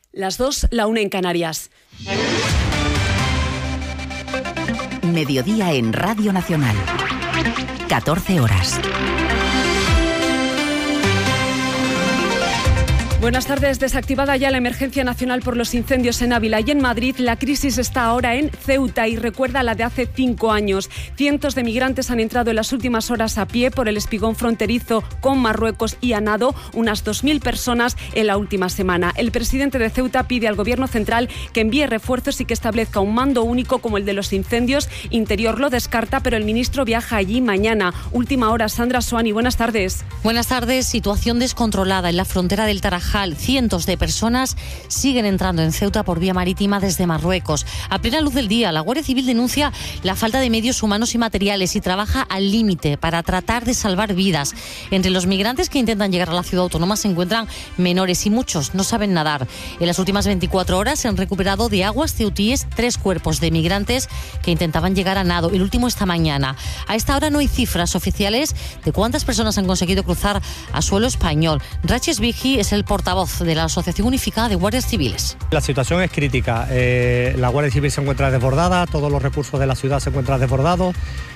Las 2, la 1 en Canarias. Mediodía en Radio Nacional. 14 horas. Buenas tardes. Desactivada ya la emergencia nacional por los incendios en Ávila y en Madrid, la crisis está ahora en Ceuta y recuerda la de hace 5 años. Cientos de migrantes han entrado en las últimas horas a pie por el espigón fronterizo con Marruecos y a nado, unas 2.000 personas en la última semana. El presidente de Ceuta pide al Gobierno central que envíe refuerzos y que establezca un mando único como el de los incendios. Interior lo descarta, pero el ministro viaja allí mañana. Última hora, Sandra Soani, buenas tardes. Buenas tardes. Situación descontrolada en la frontera del Tarajal. Cientos de personas siguen entrando en Ceuta por vía marítima desde Marruecos. A plena luz del día, la Guardia Civil denuncia la falta de medios humanos y materiales y trabaja al límite para tratar de salvar vidas. Entre los migrantes que intentan llegar a la ciudad autónoma se encuentran menores y muchos no saben nadar. En las últimas 24 horas se han recuperado de aguas ceutíes 3 cuerpos de migrantes que intentaban llegar a nado, el último esta mañana. A esta hora no hay cifras oficiales de cuántas personas han conseguido cruzar a suelo español. Raches Vigi es el portavoz de la Asociación Unificada de Guardias Civiles. La situación es crítica. La Guardia Civil se encuentra desbordada, todos los recursos de la ciudad se encuentran desbordados.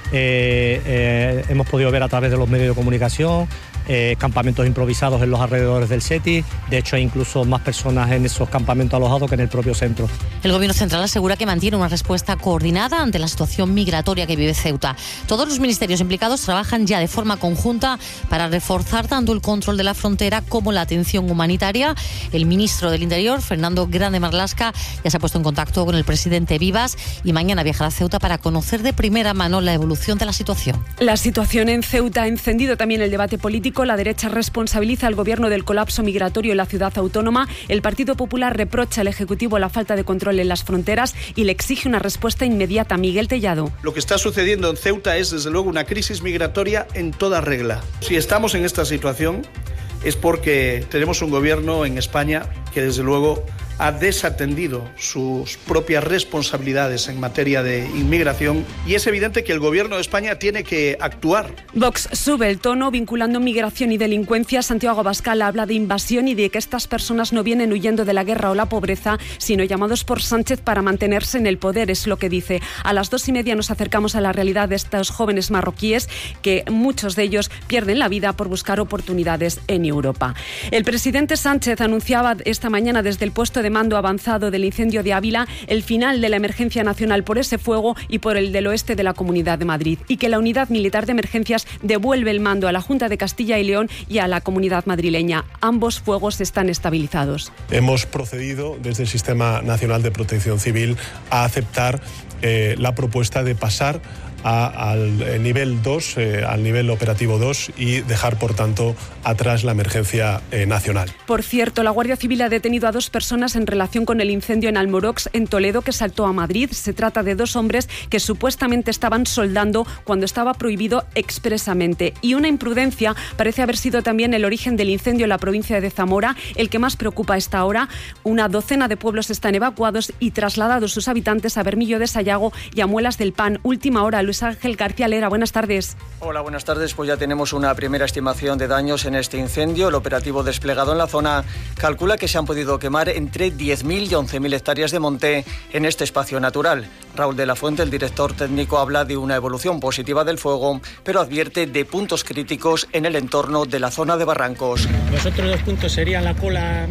Hemos podido ver a través de los medios de comunicación campamentos improvisados en los alrededores del SETI. De hecho, hay incluso más personas en esos campamentos alojados que en el propio centro. El Gobierno central asegura que mantiene una respuesta coordinada ante la situación migratoria que vive Ceuta. Todos los ministerios implicados trabajan ya de forma conjunta para reforzar tanto el control de la frontera como la atención humanitaria. El ministro del Interior, Fernando Grande Marlaska, ya se ha puesto en contacto con el presidente Vivas y mañana viajará a Ceuta para conocer de primera mano la evolución de la situación. La situación en Ceuta ha encendido también el debate político. La derecha responsabiliza al Gobierno del colapso migratorio en la ciudad autónoma. El Partido Popular reprocha al Ejecutivo la falta de control en las fronteras y le exige una respuesta inmediata. Miguel Tellado. Lo que está sucediendo en Ceuta es, desde luego, una crisis migratoria en toda regla. Si estamos en esta situación es porque tenemos un gobierno en España que, desde luego, ha desatendido sus propias responsabilidades en materia de inmigración y es evidente que el Gobierno de España tiene que actuar. Vox sube el tono vinculando migración y delincuencia. Santiago Abascal habla de invasión y de que estas personas no vienen huyendo de la guerra o la pobreza, sino llamados por Sánchez para mantenerse en el poder, es lo que dice. A las 2:30 nos acercamos a la realidad de estos jóvenes marroquíes, que muchos de ellos pierden la vida por buscar oportunidades en Europa. El presidente Sánchez anunciaba esta mañana desde el puesto de mando avanzado del incendio de Ávila el final de la emergencia nacional por ese fuego y por el del oeste de la Comunidad de Madrid, y que la Unidad Militar de Emergencias devuelve el mando a la Junta de Castilla y León y a la Comunidad madrileña. Ambos fuegos están estabilizados. Hemos procedido desde el Sistema Nacional de Protección Civil a aceptar la propuesta de pasar al nivel 2, al nivel operativo 2 y dejar, por tanto, atrás la emergencia nacional. Por cierto, la Guardia Civil ha detenido a 2 personas en relación con el incendio en Almorox, en Toledo, que saltó a Madrid. Se trata de 2 hombres que supuestamente estaban soldando cuando estaba prohibido expresamente. Y una imprudencia parece haber sido también el origen del incendio en la provincia de Zamora, el que más preocupa a esta hora. Una docena de pueblos están evacuados y trasladados sus habitantes a Bermillo de Sayago y a Muelas del Pan. Última hora, Luis Ángel García Lera, buenas tardes. Hola, buenas tardes. Pues ya tenemos una primera estimación de daños en este incendio. El operativo desplegado en la zona calcula que se han podido quemar entre 10.000 y 11.000 hectáreas de monte en este espacio natural. Raúl de la Fuente, el director técnico, habla de una evolución positiva del fuego, pero advierte de puntos críticos en el entorno de la zona de barrancos. Los otros 2 puntos serían la cola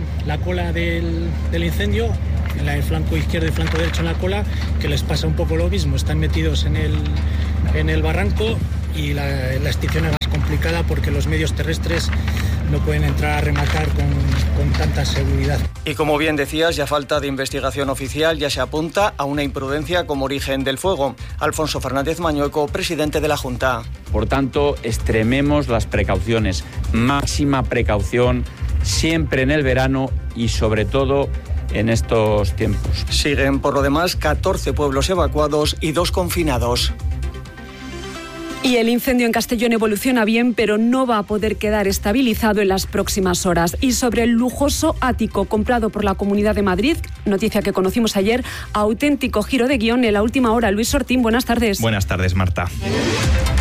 del incendio, en el flanco izquierdo y flanco derecho en la cola, que les pasa un poco lo mismo. Están metidos en el barranco y la extinción es más complicada porque los medios terrestres no pueden entrar a rematar con tanta seguridad. Y como bien decías, ya falta de investigación oficial, ya se apunta a una imprudencia como origen del fuego. Alfonso Fernández Mañueco, presidente de la Junta. Por tanto, extrememos las precauciones, máxima precaución, siempre en el verano y sobre todo en estos tiempos. Siguen, por lo demás, 14 pueblos evacuados y 2 confinados. Y el incendio en Castellón evoluciona bien, pero no va a poder quedar estabilizado en las próximas horas. Y sobre el lujoso ático comprado por la Comunidad de Madrid, noticia que conocimos ayer, auténtico giro de guión en la última hora. Luis Ortín, buenas tardes. Buenas tardes, Marta.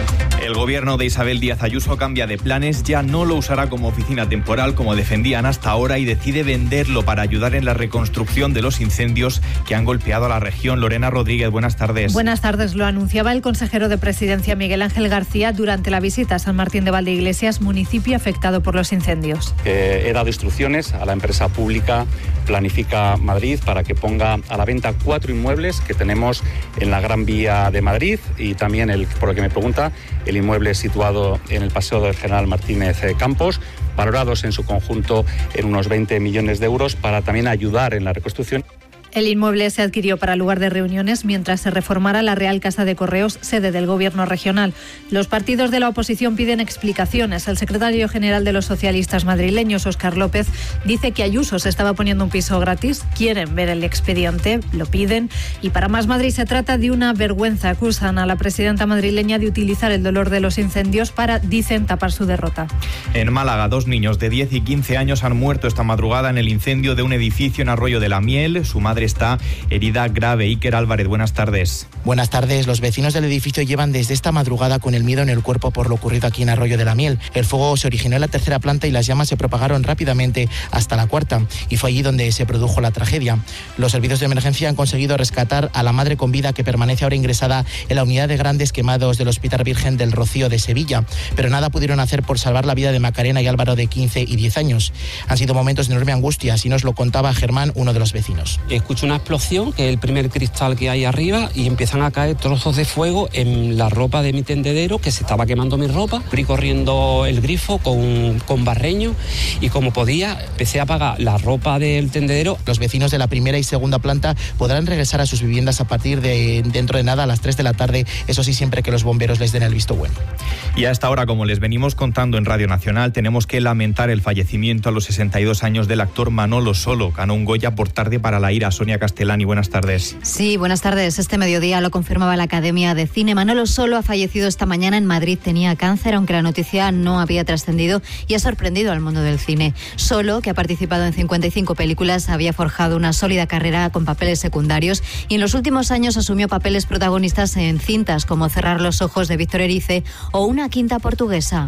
El gobierno de Isabel Díaz Ayuso cambia de planes, ya no lo usará como oficina temporal como defendían hasta ahora y decide venderlo para ayudar en la reconstrucción de los incendios que han golpeado a la región. Lorena Rodríguez, buenas tardes. Buenas tardes. Lo anunciaba el consejero de Presidencia Miguel Ángel García durante la visita a San Martín de Valdeiglesias, municipio afectado por los incendios. He dado instrucciones a la empresa pública Planifica Madrid para que ponga a la venta 4 inmuebles que tenemos en la Gran Vía de Madrid y también, por lo que me pregunta, el inmueble situado en el Paseo del General Martínez Campos, valorados en su conjunto en unos 20 millones de euros para también ayudar en la reconstrucción. El inmueble se adquirió para lugar de reuniones mientras se reformara la Real Casa de Correos, sede del Gobierno regional. Los partidos de la oposición piden explicaciones. El secretario general de los socialistas madrileños, Óscar López, dice que Ayuso se estaba poniendo un piso gratis. Quieren ver el expediente, lo piden. Y para Más Madrid se trata de una vergüenza. Acusan a la presidenta madrileña de utilizar el dolor de los incendios para, dicen, tapar su derrota. En Málaga, 2 niños de 10 y 15 años han muerto esta madrugada en el incendio de un edificio en Arroyo de la Miel. Su madre está herida grave. Iker Álvarez, buenas tardes. Buenas tardes. Los vecinos del edificio llevan desde esta madrugada con el miedo en el cuerpo por lo ocurrido aquí en Arroyo de la Miel. El fuego se originó en la 3ª planta y las llamas se propagaron rápidamente hasta la 4ª y fue allí donde se produjo la tragedia. Los servicios de emergencia han conseguido rescatar a la madre con vida que permanece ahora ingresada en la unidad de grandes quemados del Hospital Virgen del Rocío de Sevilla, pero nada pudieron hacer por salvar la vida de Macarena y Álvaro de 15 y 10 años. Han sido momentos de enorme angustia, así nos lo contaba Germán, uno de los vecinos. Escucho una explosión, que es el primer cristal que hay arriba, y empiezan a caer trozos de fuego en la ropa de mi tendedero, que se estaba quemando mi ropa. Fui corriendo el grifo con barreño y como podía empecé a apagar la ropa del tendedero. Los vecinos de la 1ª y 2ª planta podrán regresar a sus viviendas a partir de dentro de nada, a las 3 de la tarde, eso sí, siempre que los bomberos les den el visto bueno. Y a esta hora, como les venimos contando en Radio Nacional, tenemos que lamentar el fallecimiento a los 62 años del actor Manolo Solo. Ganó un Goya por Tarde para la ira. Sonia Castellani, buenas tardes. Sí, buenas tardes. Este mediodía lo confirmaba la Academia de Cine. Manolo Solo ha fallecido esta mañana en Madrid. Tenía cáncer, aunque la noticia no había trascendido y ha sorprendido al mundo del cine. Solo, que ha participado en 55 películas, había forjado una sólida carrera con papeles secundarios y en los últimos años asumió papeles protagonistas en cintas como Cerrar los ojos de Víctor Erice o Una quinta portuguesa.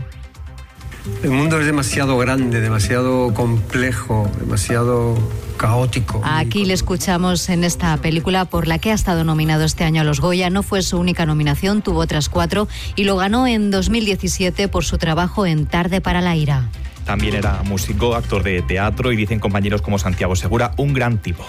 El mundo es demasiado grande, demasiado complejo, demasiado caótico. Aquí le escuchamos en esta película por la que ha estado nominado este año a los Goya. No fue su única nominación, tuvo otras 4 y lo ganó en 2017 por su trabajo en Tarde para la ira. También era músico, actor de teatro y dicen compañeros como Santiago Segura, un gran tipo.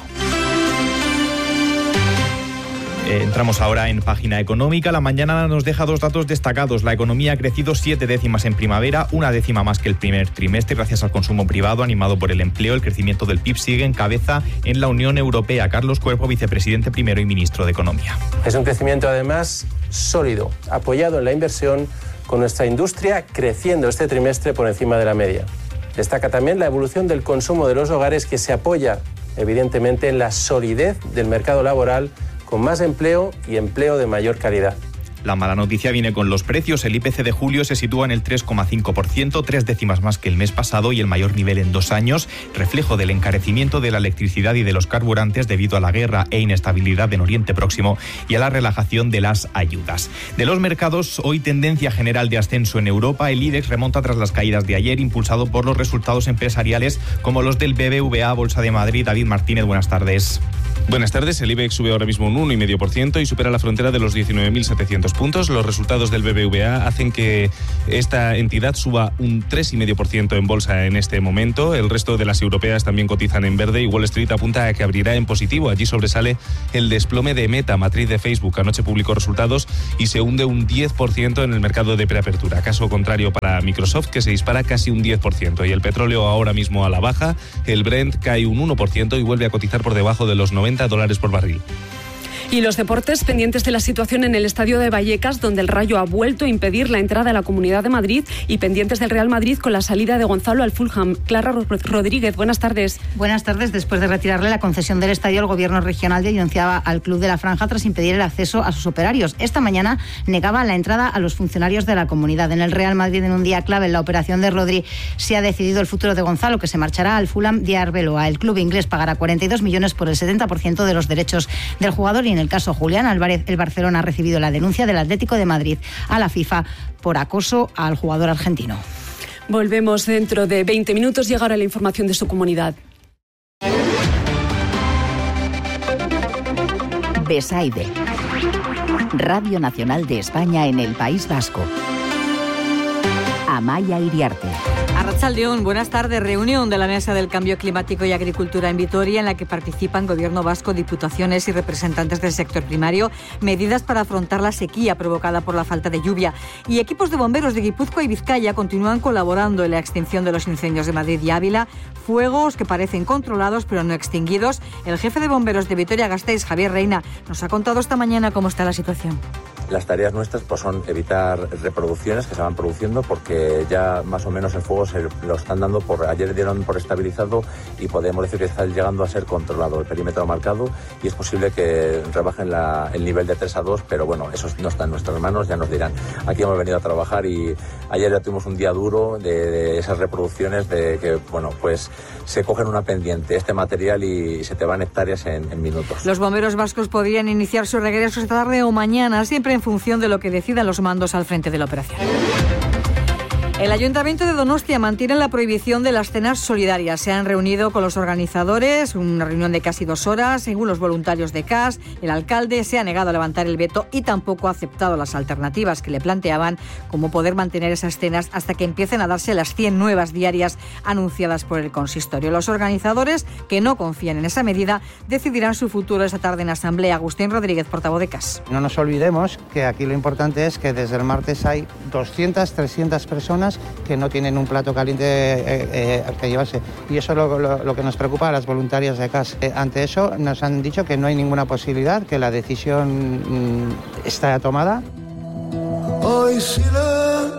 Entramos ahora en página económica. La mañana nos deja 2 datos destacados. La economía ha crecido 7 décimas en primavera, 1 décima más que el primer trimestre, gracias al consumo privado animado por el empleo. El crecimiento del PIB sigue en cabeza en la Unión Europea. Carlos Cuervo, vicepresidente primero y ministro de Economía. Es un crecimiento además sólido, apoyado en la inversión, con nuestra industria creciendo este trimestre por encima de la media. Destaca también la evolución del consumo de los hogares, que se apoya evidentemente en la solidez del mercado laboral, con más empleo y empleo de mayor calidad. La mala noticia viene con los precios. El IPC de julio se sitúa en el 3,5%, 3 décimas más que el mes pasado y el mayor nivel en 2 años, reflejo del encarecimiento de la electricidad y de los carburantes debido a la guerra e inestabilidad en Oriente Próximo y a la relajación de las ayudas. De los mercados, hoy tendencia general de ascenso en Europa. El IBEX remonta tras las caídas de ayer, impulsado por los resultados empresariales como los del BBVA, Bolsa de Madrid. David Martínez, buenas tardes. Buenas tardes. El IBEX sube ahora mismo un 1,5% y supera la frontera de los 19.700 puntos. Los resultados del BBVA hacen que esta entidad suba un 3,5% en bolsa en este momento. El resto de las europeas también cotizan en verde y Wall Street apunta a que abrirá en positivo. Allí sobresale el desplome de Meta, matriz de Facebook. Anoche publicó resultados y se hunde un 10% en el mercado de preapertura. Caso contrario para Microsoft, que se dispara casi un 10%. Y el petróleo ahora mismo a la baja. El Brent cae un 1% y vuelve a cotizar por debajo de los $90 por barril. Y los deportes, pendientes de la situación en el estadio de Vallecas, donde el Rayo ha vuelto a impedir la entrada a la Comunidad de Madrid, y pendientes del Real Madrid con la salida de Gonzalo al Fulham. Clara Rodríguez, buenas tardes. Buenas tardes. Después de retirarle la concesión del estadio, el gobierno regional denunciaba al club de la Franja tras impedir el acceso a sus operarios. Esta mañana negaba la entrada a los funcionarios de la comunidad. En el Real Madrid, en un día clave en la operación de Rodri, se ha decidido el futuro de Gonzalo, que se marchará al Fulham de Arbeloa. El club inglés pagará 42 millones por el 70% de los derechos del jugador y en el caso Julián Álvarez, el Barcelona ha recibido la denuncia del Atlético de Madrid a la FIFA por acoso al jugador argentino. Volvemos dentro de 20 minutos. Llega ahora la información de su comunidad. Besaide. Radio Nacional de España en el País Vasco. Amaia Iriarte. Arratsaldeon, buenas tardes. Reunión de la Mesa del Cambio Climático y Agricultura en Vitoria, en la que participan Gobierno vasco, diputaciones y representantes del sector primario. Medidas para afrontar la sequía provocada por la falta de lluvia. Y equipos de bomberos de Guipúzcoa y Vizcaya continúan colaborando en la extinción de los incendios de Madrid y Ávila. Fuegos que parecen controlados pero no extinguidos. El jefe de bomberos de Vitoria-Gasteiz, Javier Reina, nos ha contado esta mañana cómo está la situación. Las tareas nuestras pues son evitar reproducciones que se van produciendo, porque ya más o menos el fuego se lo están dando ayer dieron por estabilizado y podemos decir que está llegando a ser controlado, el perímetro marcado, y es posible que rebajen el nivel de 3 a 2, pero bueno, eso no está en nuestras manos, ya nos dirán. Aquí hemos venido a trabajar y ayer ya tuvimos un día duro de esas reproducciones de que, bueno, pues se cogen una pendiente, este material, y se te van hectáreas en minutos. Los bomberos vascos podrían iniciar su regreso esta tarde o mañana, siempre en función de lo que decidan los mandos al frente de la operación. El Ayuntamiento de Donostia mantiene la prohibición de las cenas solidarias. Se han reunido con los organizadores, una reunión de casi 2 horas, según los voluntarios de CAS. El alcalde se ha negado a levantar el veto y tampoco ha aceptado las alternativas que le planteaban, como poder mantener esas cenas hasta que empiecen a darse las 100 nuevas diarias anunciadas por el consistorio. Los organizadores, que no confían en esa medida, decidirán su futuro esta tarde en asamblea. Agustín Rodríguez, portavoz de CAS. No nos olvidemos que aquí lo importante es que desde el martes hay 200, 300 personas que no tienen un plato caliente que llevarse, y eso es lo que nos preocupa a las voluntarias de CAS. Ante eso nos han dicho que no hay ninguna posibilidad, que la decisión está tomada. Hay silencio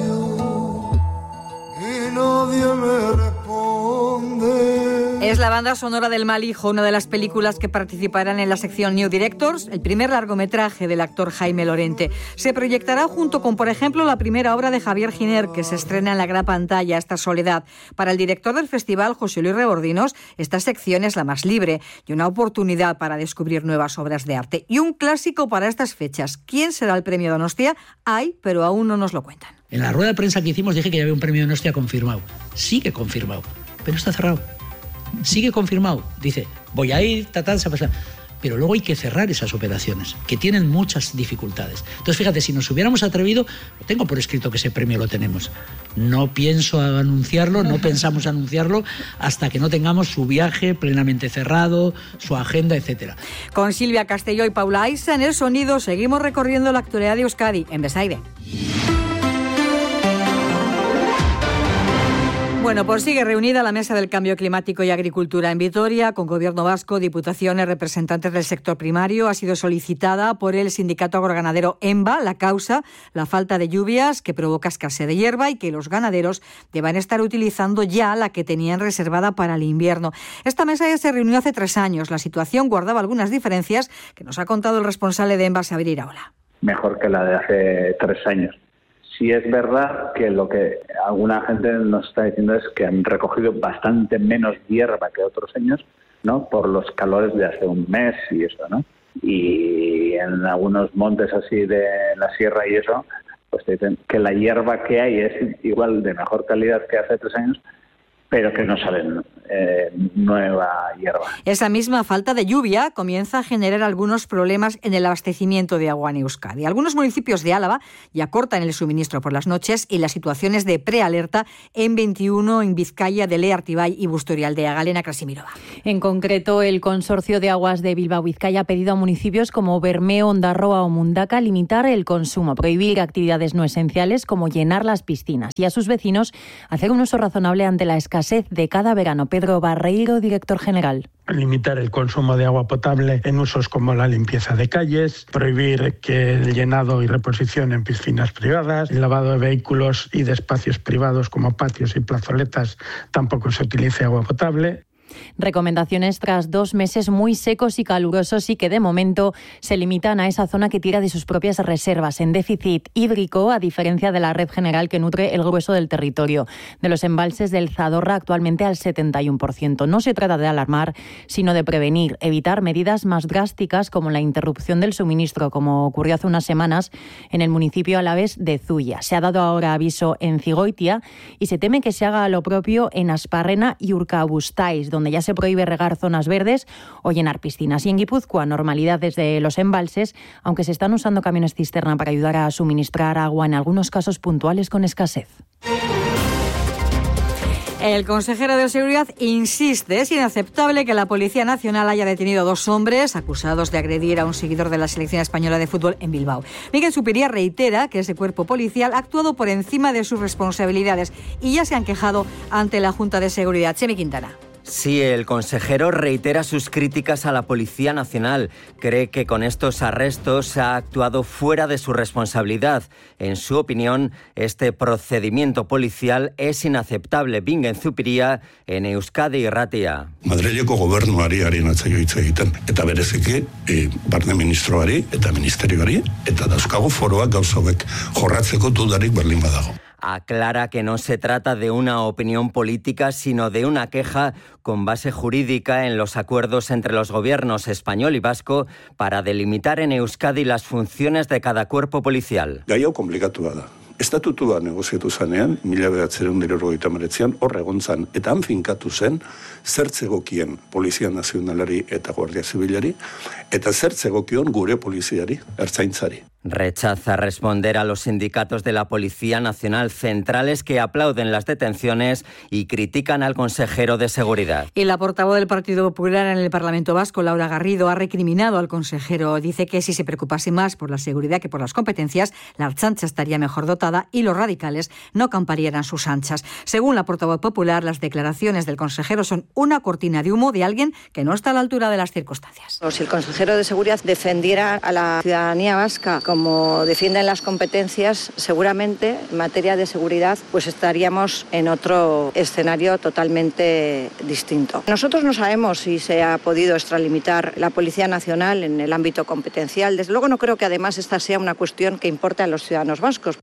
y nadie me responde. Es la banda sonora del Mal Hijo, una de las películas que participarán en la sección New Directors, el primer largometraje del actor Jaime Lorente. Se proyectará junto con, por ejemplo, la primera obra de Javier Giner, que se estrena en la gran pantalla, Esta soledad. Para el director del festival, José Luis Rebordinos, esta sección es la más libre y una oportunidad para descubrir nuevas obras de arte. Y un clásico para estas fechas. ¿Quién será el premio Donostia? Hay, pero aún no nos lo cuentan. En la rueda de prensa que hicimos dije que ya había un premio Donostia confirmado. Sigue confirmado, pero está cerrado. Sigue confirmado. Dice, voy a ir, pero luego hay que cerrar esas operaciones, que tienen muchas dificultades. Entonces, fíjate, si nos hubiéramos atrevido, lo tengo por escrito que ese premio lo tenemos. No pienso anunciarlo, no pensamos anunciarlo hasta que no tengamos su viaje plenamente cerrado, su agenda, etcétera. Con Silvia Castelló y Paula Aiza en El Sonido, seguimos recorriendo la actualidad de Euskadi en Besaide. Bueno, pues sigue reunida la Mesa del Cambio Climático y Agricultura en Vitoria, con Gobierno vasco, diputaciones, representantes del sector primario. Ha sido solicitada por el sindicato agroganadero EMBA la causa, la falta de lluvias que provoca escasez de hierba y que los ganaderos deban estar utilizando ya la que tenían reservada para el invierno. Esta mesa ya se reunió hace 3 años. La situación guardaba algunas diferencias que nos ha contado el responsable de EMBA, Xabier Iraola. Mejor que la de hace 3 años. Sí es verdad que lo que alguna gente nos está diciendo es que han recogido bastante menos hierba que otros años, ¿no? Por los calores de hace un mes y eso, ¿no? Y en algunos montes así de la sierra y eso, pues te dicen que la hierba que hay es igual de mejor calidad que hace 3 años, pero que no salen nueva hierba. Esa misma falta de lluvia comienza a generar algunos problemas en el abastecimiento de agua en Euskadi. Algunos municipios de Álava ya cortan el suministro por las noches y la situación es de prealerta en 21 en Vizcaya, Dele, Artibay y Busturialdea. Galena Krasimírova. En concreto, el Consorcio de Aguas de Bilbao-Vizcaya ha pedido a municipios como Bermeo, Ondarroa o Mundaka limitar el consumo, prohibir actividades no esenciales como llenar las piscinas y a sus vecinos hacer un uso razonable ante la escasez de cada verano. Pedro Barreiro, director general. Limitar el consumo de agua potable en usos como la limpieza de calles, prohibir que el llenado y reposición en piscinas privadas, el lavado de vehículos y de espacios privados como patios y plazoletas tampoco se utilice agua potable. Recomendaciones tras 2 meses muy secos y calurosos y que de momento se limitan a esa zona que tira de sus propias reservas en déficit hídrico, a diferencia de la red general que nutre el grueso del territorio. De los embalses del Zadorra actualmente al 71%. No se trata de alarmar, sino de prevenir, evitar medidas más drásticas como la interrupción del suministro, como ocurrió hace unas semanas en el municipio alavés de Zuya. Se ha dado ahora aviso en Cigoitia y se teme que se haga lo propio en Asparrena y Urkabustaiz, donde ya se prohíbe regar zonas verdes o llenar piscinas. Y en Guipúzcoa, normalidad desde los embalses, aunque se están usando camiones cisterna para ayudar a suministrar agua en algunos casos puntuales con escasez. El consejero de Seguridad insiste, es inaceptable que la Policía Nacional haya detenido a 2 hombres acusados de agredir a un seguidor de la selección española de fútbol en Bilbao. Miguel Zupiria reitera que ese cuerpo policial ha actuado por encima de sus responsabilidades y ya se han quejado ante la Junta de Seguridad. Chemi Quintana. Sí, el consejero reitera sus críticas a la Policía Nacional. Cree que con estos arrestos se ha actuado fuera de su responsabilidad. En su opinión, este procedimiento policial es inaceptable. Bingen Zupiria en Euskadi Irratia. Madrileko gobernuari ari natzaio hitz egiten. Eta bereziki, barne ministroari eta ministerioari, eta dauzkago foroak gauza hauek jorratzeko dudarik berdin badago. Aclara que no se trata de una opinión política, sino de una queja con base jurídica en los acuerdos entre los gobiernos español y vasco para delimitar en Euskadi las funciones de cada cuerpo policial. Gai hau komplikatua da. Estatutua negoziatu zanean, 1979an hor egon zan, eta han finkatu zen, zertzegokien Polizia Nazionalari eta Guardia Zibilari, eta zertzegokion gure poliziari, ertzaintzari. Rechaza responder a los sindicatos de la Policía Nacional centrales que aplauden las detenciones y critican al consejero de Seguridad. Y la portavoz del Partido Popular en el Parlamento Vasco, Laura Garrido, ha recriminado al consejero. Dice que si se preocupase más por la seguridad que por las competencias, la Ertzaintza estaría mejor dotada y los radicales no camparían a sus anchas. Según la portavoz popular, las declaraciones del consejero son una cortina de humo de alguien que no está a la altura de las circunstancias. Si el consejero de Seguridad defendiera a la ciudadanía vasca como defienden las competencias, seguramente en materia de seguridad pues estaríamos en otro escenario totalmente distinto. Nosotros no sabemos si se ha podido extralimitar la Policía Nacional en el ámbito competencial. Desde luego no creo que además esta sea una cuestión que importe a los ciudadanos vascos.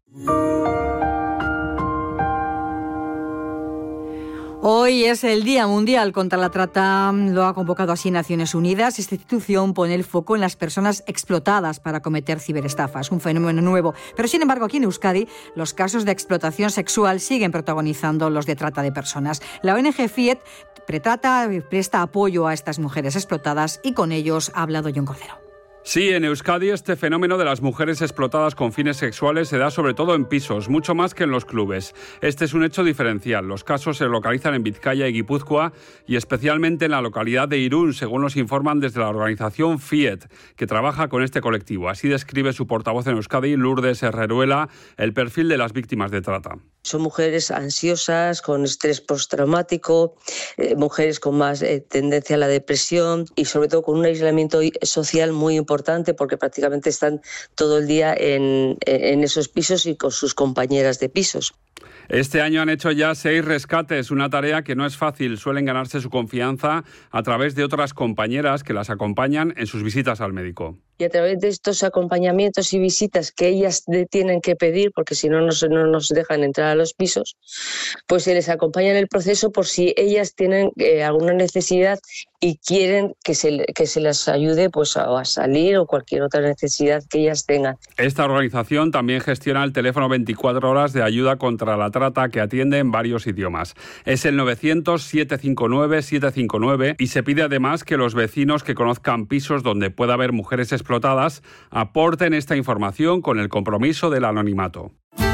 Hoy es el Día Mundial contra la Trata, lo ha convocado así Naciones Unidas. Esta institución pone el foco en las personas explotadas para cometer ciberestafas, un fenómeno nuevo. Pero sin embargo, aquí en Euskadi, los casos de explotación sexual siguen protagonizando los de trata de personas. La ONG FIET presta apoyo a estas mujeres explotadas y con ellos ha hablado Jon Cordero. Sí, en Euskadi este fenómeno de las mujeres explotadas con fines sexuales se da sobre todo en pisos, mucho más que en los clubes. Este es un hecho diferencial. Los casos se localizan en Vizcaya y Guipúzcoa y especialmente en la localidad de Irún, según nos informan desde la organización FIET, que trabaja con este colectivo. Así describe su portavoz en Euskadi, Lourdes Herreruela, el perfil de las víctimas de trata. Son mujeres ansiosas, con estrés postraumático, mujeres con más tendencia a la depresión y sobre todo con un aislamiento social muy importante porque prácticamente están todo el día en esos pisos y con sus compañeras de pisos. Este año han hecho ya 6 rescates, una tarea que no es fácil. Suelen ganarse su confianza a través de otras compañeras que las acompañan en sus visitas al médico. Y a través de estos acompañamientos y visitas que ellas tienen que pedir, porque si no, no nos dejan entrar a los pisos, pues se les acompaña en el proceso por si ellas tienen alguna necesidad y quieren que se les ayude pues a salir o cualquier otra necesidad que ellas tengan. Esta organización también gestiona el teléfono 24 horas de ayuda contra la trata que atiende en varios idiomas. Es el 900-759-759 y se pide además que los vecinos que conozcan pisos donde pueda haber mujeres explotadas aporten esta información con el compromiso del anonimato.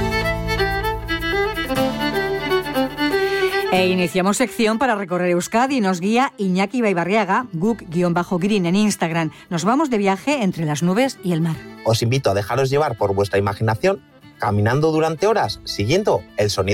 Iniciamos sección para recorrer Euskadi. Nos guía Iñaki Baibarriaga, guk_green en Instagram. Nos vamos de viaje entre las nubes y el mar. Os invito a dejaros llevar por vuestra imaginación, caminando durante horas, siguiendo el sonido